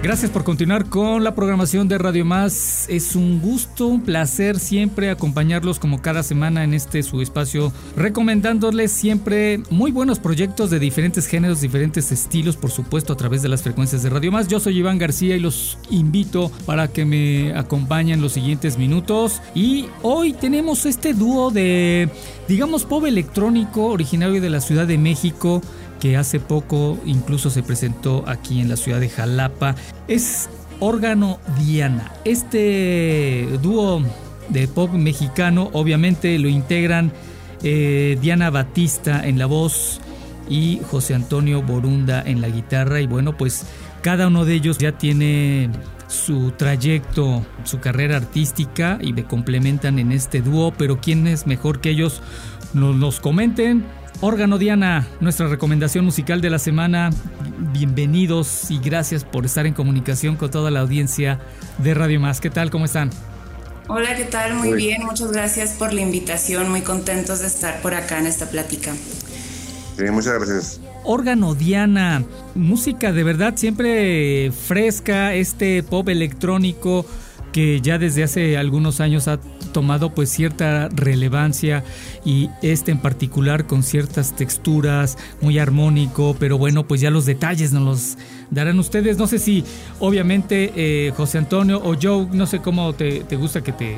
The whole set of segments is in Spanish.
Gracias por continuar con la programación de Radio Más. Es un gusto, un placer siempre acompañarlos como cada semana en su espacio, recomendándoles siempre muy buenos proyectos de diferentes géneros, diferentes estilos, por supuesto, a través de las frecuencias de Radio Más. Yo soy Iván García y los invito para que me acompañen los siguientes minutos. Y hoy tenemos este dúo de, digamos, pop electrónico originario de la Ciudad de México, que hace poco incluso se presentó aquí en la ciudad de Jalapa. Es Órgano Diana. Este dúo de pop mexicano obviamente lo integran Diana Batista en la voz y José Antonio Borunda en la guitarra. Y bueno, pues cada uno de ellos ya tiene su trayecto, su carrera artística y me complementan en este dúo, pero ¿quién es mejor que ellos? Nos comenten. Órgano Diana, nuestra recomendación musical de la semana. Bienvenidos y gracias por estar en comunicación con toda la audiencia de Radio Más. ¿Qué tal? ¿Cómo están? Hola, ¿qué tal? Muy bien, muchas gracias por la invitación. Muy contentos de estar por acá en esta plática. Sí, muchas gracias. Órgano Diana, música de verdad siempre fresca, pop electrónico que ya desde hace algunos años ha tomado pues cierta relevancia, y en particular con ciertas texturas, muy armónico, pero bueno, pues ya los detalles nos los darán ustedes. No sé si obviamente José Antonio o Joe, no sé cómo te gusta que te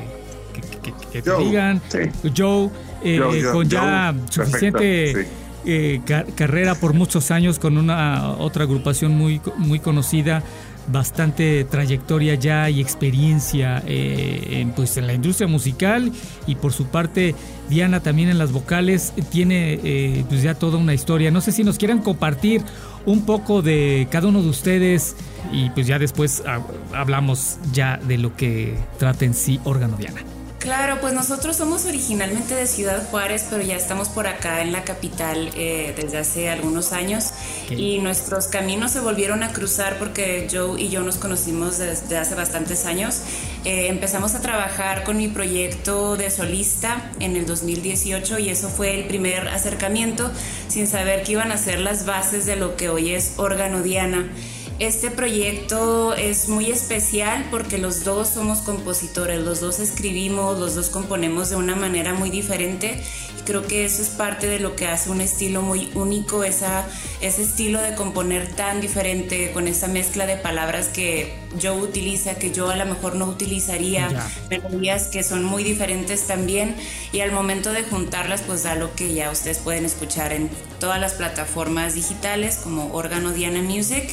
digan, sí. Joe, con ya Joe, suficiente perfecto, sí. Carrera por muchos años con una otra agrupación muy, muy conocida, bastante trayectoria ya y experiencia en la industria musical, y por su parte Diana también en las vocales tiene pues ya toda una historia. No sé si nos quieran compartir un poco de cada uno de ustedes y pues ya después hablamos ya de lo que trata en sí Órgano Diana. Claro, pues nosotros somos originalmente de Ciudad Juárez, pero ya estamos por acá en la capital desde hace algunos años. Okay. Y nuestros caminos se volvieron a cruzar porque Joe y yo nos conocimos desde hace bastantes años. Empezamos a trabajar con mi proyecto de solista en el 2018 y eso fue el primer acercamiento, sin saber que iban a ser las bases de lo que hoy es Órgano Diana. Este proyecto es muy especial porque los dos somos compositores, los dos escribimos, los dos componemos de una manera muy diferente, y creo que eso es parte de lo que hace un estilo muy único, ese estilo de componer tan diferente, con esa mezcla de palabras que Joe utiliza, que yo a lo mejor no utilizaría, melodías que son muy diferentes también, y al momento de juntarlas pues da lo que ya ustedes pueden escuchar en todas las plataformas digitales como Órgano Diana Music.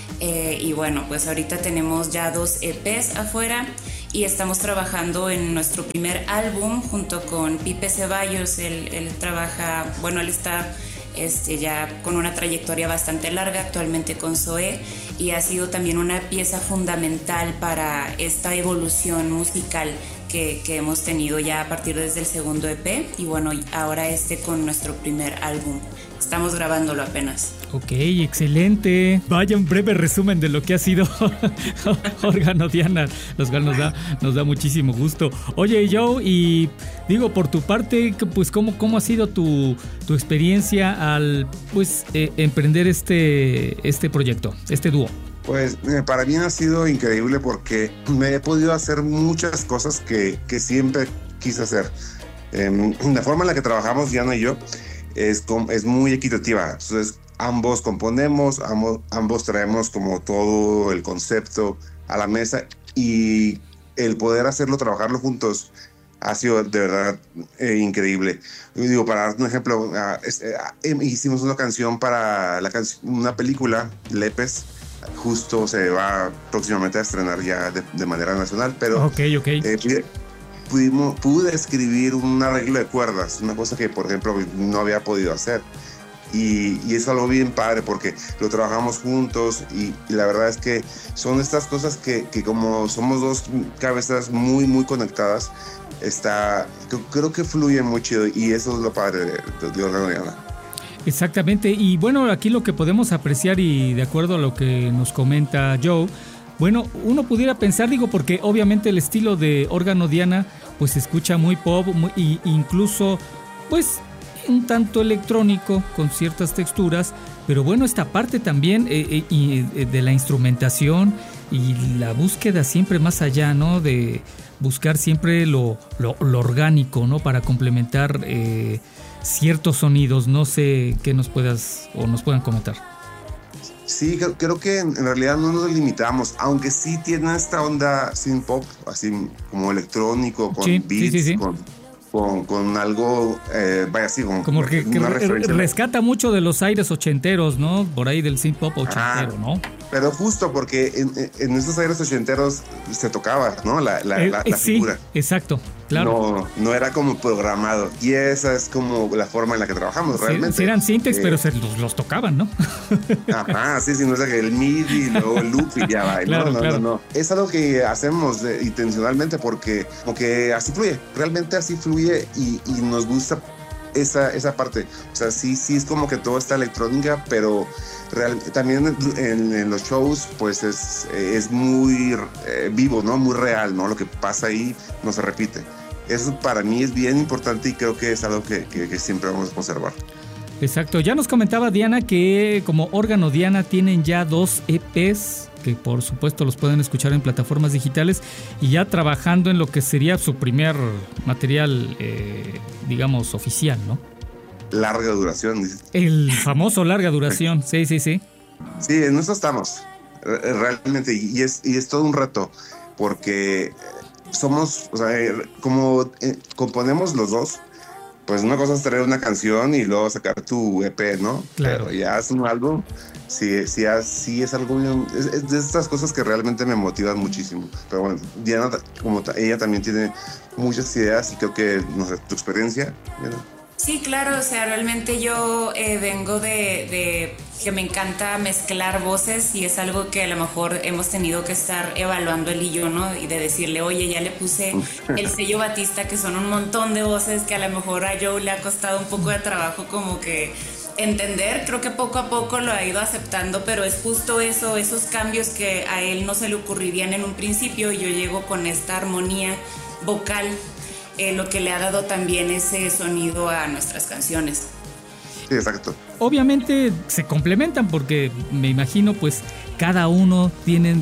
Y bueno, pues ahorita tenemos ya 2 EPs afuera y estamos trabajando en nuestro primer álbum junto con Pipe Ceballos. Él trabaja, bueno, él está ya con una trayectoria bastante larga actualmente con Zoé, y ha sido también una pieza fundamental para esta evolución musical que hemos tenido ya a partir desde el segundo EP, y bueno, ahora con nuestro primer álbum. Estamos grabándolo apenas. Ok, excelente. Vaya un breve resumen de lo que ha sido Órgano Diana, lo cual nos da muchísimo gusto. Oye, Joe, y digo, por tu parte, pues ¿cómo ha sido tu experiencia al emprender este proyecto, este dúo? Pues para mí ha sido increíble porque me he podido hacer muchas cosas que siempre quise hacer. La forma en la que trabajamos Diana y yo es muy equitativa. Entonces ambos componemos, ambos traemos como todo el concepto a la mesa, y el poder trabajarlo juntos ha sido de verdad increíble. Yo digo, para dar un ejemplo, hicimos una canción para una película, Lepes. Justo se va próximamente a estrenar ya de manera nacional, pero okay. Pude escribir un arreglo de cuerdas, una cosa que por ejemplo no había podido hacer, y es algo bien padre porque lo trabajamos juntos, y la verdad es que son estas cosas que como somos dos cabezas muy muy conectadas, creo que fluye muy chido, y eso es lo padre de Órgano Diana. Exactamente, y bueno, aquí lo que podemos apreciar, y de acuerdo a lo que nos comenta Joe, bueno, uno pudiera pensar, porque obviamente el estilo de Órgano Diana pues se escucha muy pop, incluso pues un tanto electrónico con ciertas texturas, pero bueno, esta parte también de la instrumentación y la búsqueda siempre más allá, ¿no? De buscar siempre lo orgánico, ¿no? Para complementar ciertos sonidos. No sé qué nos puedan comentar. Sí, creo que en realidad no nos limitamos, aunque sí tiene esta onda synth pop, así como electrónico, con beats, sí. Con algo, vaya así, como que rescata mucho de los aires ochenteros, ¿no? Por ahí del synth pop ochentero, ¿no? Pero justo porque en esos aires ochenteros se tocaba, ¿no? La figura. Sí, exacto, claro. No era como programado. Y esa es como la forma en la que trabajamos, realmente. Sí eran synths, pero los tocaban, ¿no? Ajá, sí, no es que el MIDI y luego el loop y ya va. Claro, no. Es algo que hacemos intencionalmente porque así fluye. Realmente así fluye y nos gusta esa parte. O sea, sí es como que todo está electrónica, pero también en los shows pues es muy vivo, ¿no? Muy real, ¿no? Lo que pasa ahí no se repite. Eso para mí es bien importante y creo que es algo que siempre vamos a conservar. Exacto. Ya nos comentaba Diana que como Órgano Diana tienen ya 2 EPs que por supuesto los pueden escuchar en plataformas digitales y ya trabajando en lo que sería su primer material, digamos, oficial, ¿no? Larga duración, dice. El famoso larga duración, sí. Sí, en eso estamos, realmente, y es todo un reto, porque somos, o sea, como componemos los dos, pues una cosa es traer una canción y luego sacar tu EP, ¿no? Claro. Pero ya es un álbum, sí es algo bien, es de estas cosas que realmente me motivan muchísimo. Pero bueno, Diana, como ella también tiene muchas ideas y creo que, no sé, tu experiencia, Diana. Sí, claro, o sea, realmente yo vengo de que me encanta mezclar voces y es algo que a lo mejor hemos tenido que estar evaluando él y yo, ¿no? Y de decirle, oye, ya le puse el sello Batista, que son un montón de voces que a lo mejor a Joe le ha costado un poco de trabajo como que entender. Creo que poco a poco lo ha ido aceptando, pero es justo eso, esos cambios que a él no se le ocurrirían en un principio y yo llego con esta armonía vocal. Lo que le ha dado también ese sonido a nuestras canciones. Sí, exacto. Obviamente se complementan porque me imagino pues cada uno tiene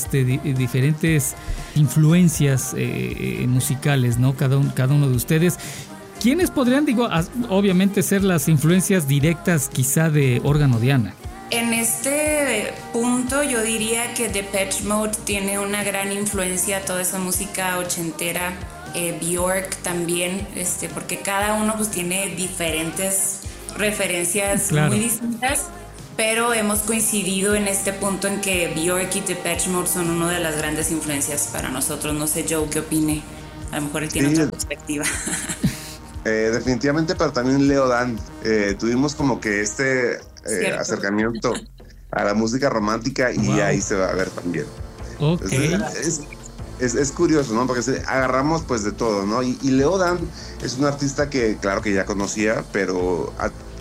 diferentes influencias musicales, ¿no? Cada uno de ustedes. ¿Quiénes podrían, obviamente ser las influencias directas quizá de Órgano Diana? En este punto yo diría que Depeche Mode tiene una gran influencia, toda esa música ochentera. Björk también, porque cada uno pues tiene diferentes referencias, claro, muy distintas, pero hemos coincidido en este punto en que Björk y Depeche Mode son una de las grandes influencias para nosotros. No sé, Joe, ¿qué opine? A lo mejor él tiene otra perspectiva. Definitivamente, pero también Leo Dan. Tuvimos como que acercamiento a la música romántica y ahí se va a ver también. Okay. Es curioso, ¿no? Porque agarramos pues de todo, ¿no? Y Leo Dan es un artista que claro que ya conocía, pero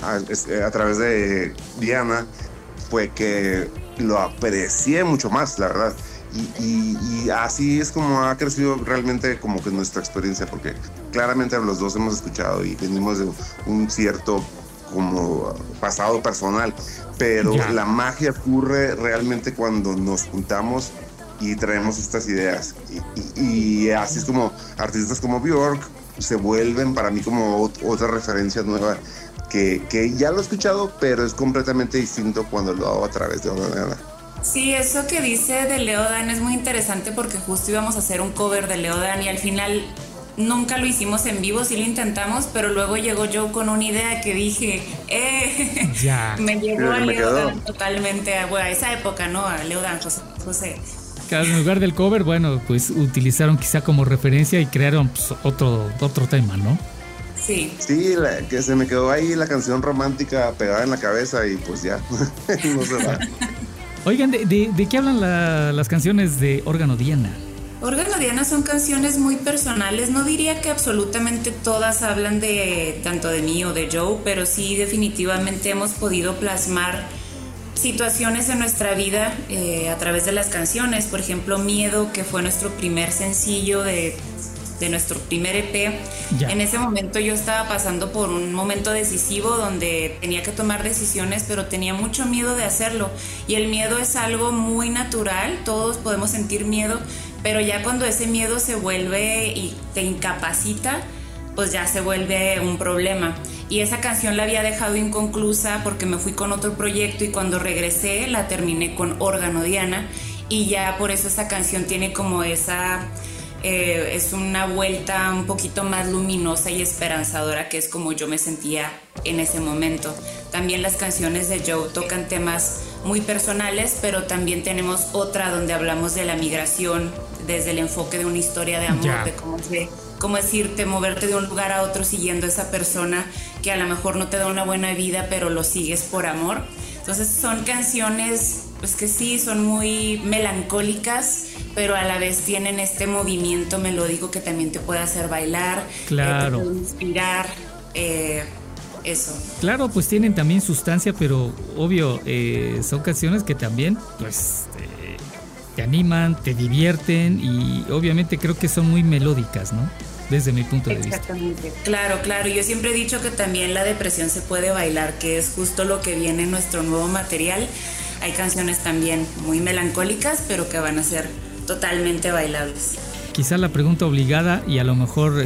a través de Diana fue que lo aprecié mucho más, la verdad. Y así es como ha crecido realmente como que nuestra experiencia, porque claramente los dos hemos escuchado y venimos de un cierto como pasado personal, pero la magia ocurre realmente cuando nos juntamos y traemos estas ideas y así es como artistas como Björk se vuelven para mí como otra referencia nueva que ya lo he escuchado, pero es completamente distinto cuando lo hago a través de otra manera. Sí, eso que dice de Leo Dan es muy interesante porque justo íbamos a hacer un cover de Leo Dan y al final nunca lo hicimos en vivo, sí lo intentamos, pero luego llegó Joe con una idea que dije, me llevó a Leo Dan totalmente a esa época, ¿no? A Leo Dan, José. En lugar del cover, bueno, pues utilizaron quizá como referencia y crearon pues, otro tema, ¿no? Sí. Sí, que se me quedó ahí la canción romántica pegada en la cabeza y pues ya, no se va. Oigan, ¿de qué hablan las canciones de Órgano Diana? Órgano Diana son canciones muy personales, no diría que absolutamente todas hablan de tanto de mí o de Joe, pero sí definitivamente hemos podido plasmar situaciones en nuestra vida a través de las canciones. Por ejemplo, Miedo, que fue nuestro primer sencillo de de nuestro primer EP. Ya. En ese momento yo estaba pasando por un momento decisivo donde tenía que tomar decisiones, pero tenía mucho miedo de hacerlo. Y el miedo es algo muy natural, todos podemos sentir miedo, pero ya cuando ese miedo se vuelve y te incapacita, pues ya se vuelve un problema. Y esa canción la había dejado inconclusa porque me fui con otro proyecto, y cuando regresé la terminé con Órgano Diana, y ya por eso esa canción tiene como esa... es una vuelta un poquito más luminosa y esperanzadora, que es como yo me sentía en ese momento. También las canciones de Joe tocan temas muy personales, pero también tenemos otra donde hablamos de la migración desde el enfoque de una historia de amor, de cómo es irte, moverte de un lugar a otro siguiendo a esa persona que a lo mejor no te da una buena vida, pero lo sigues por amor. Entonces son canciones pues que sí, son muy melancólicas, pero a la vez tienen este movimiento melódico que también te puede hacer bailar, claro, te puede inspirar, eso. Claro, pues tienen también sustancia, pero obvio, son canciones que también pues te animan, te divierten, y obviamente creo que son muy melódicas, ¿no? Desde mi punto de vista. Exactamente, claro. Yo siempre he dicho que también la depresión se puede bailar, que es justo lo que viene en nuestro nuevo material. Hay canciones también muy melancólicas, pero que van a ser totalmente bailables. Quizá la pregunta obligada, y a lo mejor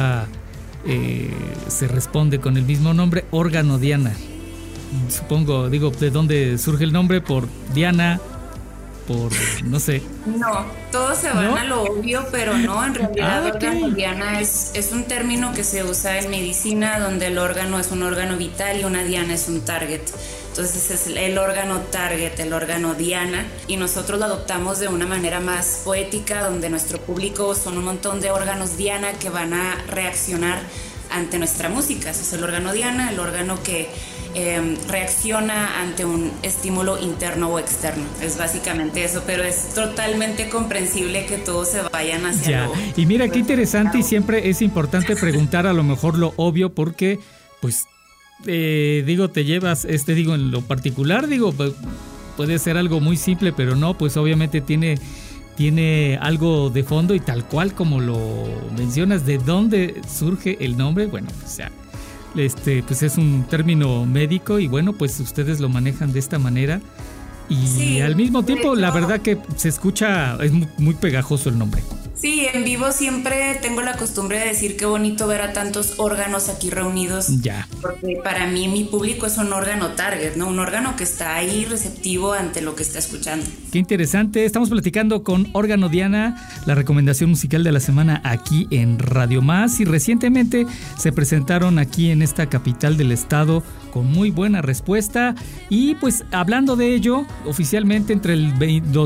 se responde con el mismo nombre, Órgano Diana. Supongo, digo, ¿de dónde surge el nombre? ¿Por Diana? Por, no sé. No, todos se van a lo obvio, pero no, en realidad órgano diana es un término que se usa en medicina, donde el órgano es un órgano vital y una diana es un target. Entonces es el órgano target, el órgano diana, y nosotros lo adoptamos de una manera más poética, donde nuestro público son un montón de órganos diana que van a reaccionar ante nuestra música. Ese es el órgano diana, el órgano que reacciona ante un estímulo interno o externo. Es básicamente eso, pero es totalmente comprensible que todos se vayan hacia lo... Y mira qué interesante, y siempre es importante preguntar a lo mejor lo obvio, porque pues te llevas, en lo particular, puede ser algo muy simple, pero no, pues obviamente tiene algo de fondo, y tal cual como lo mencionas, ¿de dónde surge el nombre? Bueno, pues ya, pues es un término médico, y bueno, pues ustedes lo manejan de esta manera, y sí, al mismo tiempo la verdad que se escucha, es muy, muy pegajoso el nombre. Sí, en vivo siempre tengo la costumbre de decir qué bonito ver a tantos órganos aquí reunidos. Ya. Porque para mí mi público es un órgano target, ¿no? Un órgano que está ahí receptivo ante lo que está escuchando. Qué interesante. Estamos platicando con Órgano Diana, la recomendación musical de la semana aquí en Radio Más, y recientemente se presentaron aquí en esta capital del estado con muy buena respuesta. Y pues hablando de ello, oficialmente entre el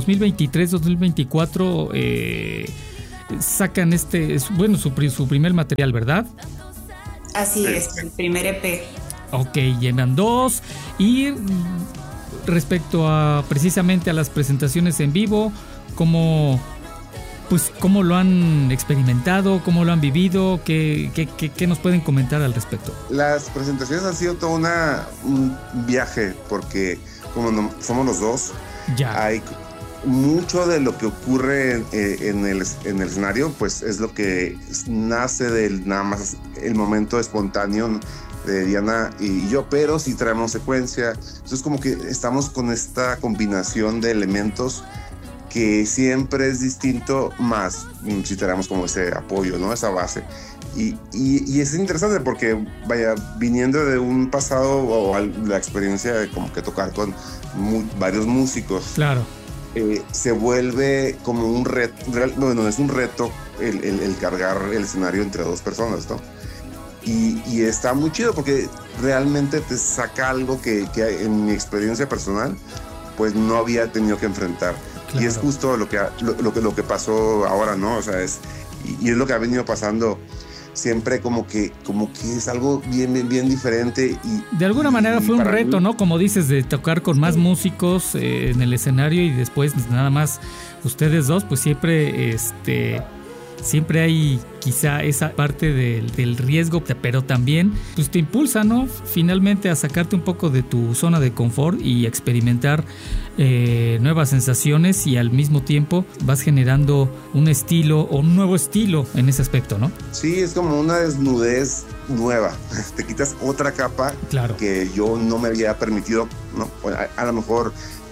2023-2024 sacan su primer material, ¿verdad? Así es, el primer EP. Ok, llenan 2. Y respecto a precisamente a las presentaciones en vivo, ¿cómo lo han experimentado? ¿Cómo lo han vivido? ¿Qué nos pueden comentar al respecto? Las presentaciones han sido todo un viaje, porque como somos los dos, ya hay mucho de lo que ocurre en el escenario, pues es lo que nace del nada más el momento espontáneo de Diana y yo, pero sí traemos secuencia. Entonces como que estamos con esta combinación de elementos que siempre es distinto, más si tenemos como ese apoyo, ¿no? Esa base. Y es interesante porque, vaya, viniendo de un pasado o la experiencia de como que tocar con varios músicos. Claro. Se vuelve como un reto, bueno, es un reto el cargar el escenario entre dos personas, ¿no? Y está muy chido porque realmente te saca algo que en mi experiencia personal pues no había tenido que enfrentar. Claro. Y es justo lo que pasó ahora, ¿no? O sea, es lo que ha venido pasando siempre, como que es algo bien diferente. Y de alguna manera fue un reto, ¿no? Como dices, de tocar con más músicos en el escenario, y después nada más ustedes dos, pues siempre siempre hay quizá esa parte del riesgo, pero también pues te impulsa, ¿no? Finalmente a sacarte un poco de tu zona de confort y experimentar nuevas sensaciones, y al mismo tiempo vas generando un estilo o un nuevo estilo en ese aspecto, ¿no? Sí, es como una desnudez nueva. Te quitas otra capa, claro, que yo no me había permitido, ¿no? A lo mejor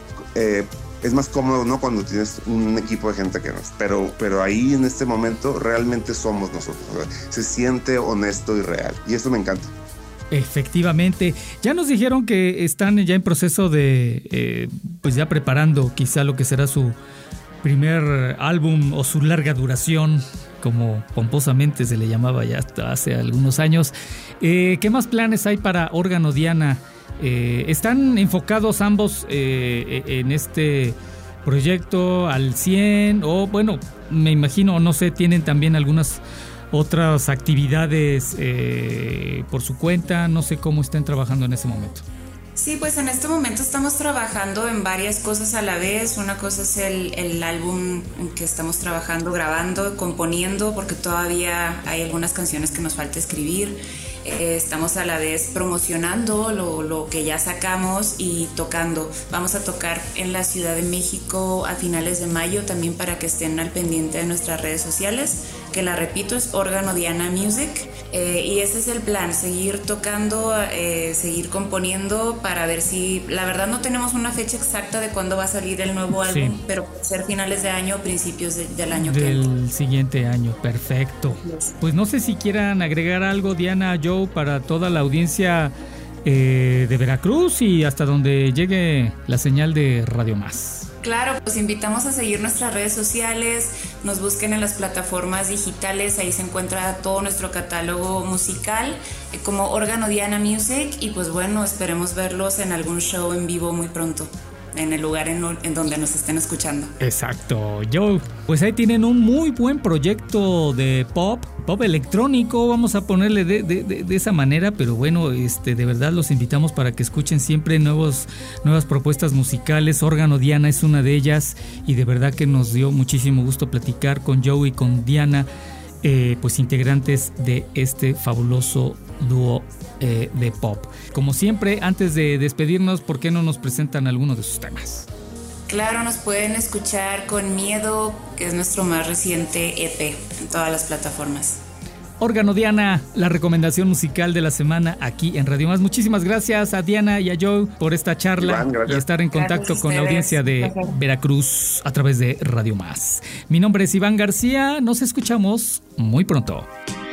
es más cómodo, ¿no? Cuando tienes un equipo de gente que no es. Pero ahí en este momento realmente somos nosotros. Se siente honesto y real. Y eso me encanta. Efectivamente. Ya nos dijeron que están ya en proceso de, pues ya preparando quizá lo que será su primer álbum o su larga duración, como pomposamente se le llamaba ya hasta hace algunos años. ¿Qué más planes hay para Órgano Diana? ¿Están enfocados ambos en este proyecto al 100? O bueno, me imagino, no sé, tienen también algunas otras actividades por su cuenta, no sé cómo estén trabajando en ese momento. Sí, pues en este momento estamos trabajando en varias cosas a la vez. Una cosa es el álbum en que estamos trabajando, grabando, componiendo, porque todavía hay algunas canciones que nos falta escribir. Estamos a la vez promocionando lo que ya sacamos y tocando. Vamos a tocar en la Ciudad de México a finales de mayo, también para que estén al pendiente de nuestras redes sociales, que la repito, es Órgano Diana Music. Y ese es el plan, seguir tocando, seguir componiendo, para ver si, la verdad no tenemos una fecha exacta de cuándo va a salir el nuevo álbum, sí, pero puede ser finales de año o principios del año que entra. Del siguiente año, perfecto. Yes. Pues no sé si quieran agregar algo, Diana, Joe, para toda la audiencia de Veracruz y hasta donde llegue la señal de Radio Más. Claro, pues invitamos a seguir nuestras redes sociales, nos busquen en las plataformas digitales, ahí se encuentra todo nuestro catálogo musical como Órgano Diana Music, y pues bueno, esperemos verlos en algún show en vivo muy pronto, en el lugar en donde nos estén escuchando. Exacto, Joe. Pues ahí tienen un muy buen proyecto de pop electrónico, vamos a ponerle de esa manera, pero bueno, de verdad los invitamos para que escuchen siempre nuevas propuestas musicales. Órgano Diana es una de ellas, y de verdad que nos dio muchísimo gusto platicar con Joe y con Diana, pues integrantes de este fabuloso dúo de pop. Como siempre, antes de despedirnos, ¿por qué no nos presentan alguno de sus temas? Claro, nos pueden escuchar con Miedo, que es nuestro más reciente EP, en todas las plataformas. Órgano Diana, la recomendación musical de la semana aquí en Radio Más. Muchísimas gracias a Diana y a Joe por esta charla, Iván, y estar en contacto con la audiencia de Veracruz a través de Radio Más. Mi nombre es Iván García, nos escuchamos muy pronto.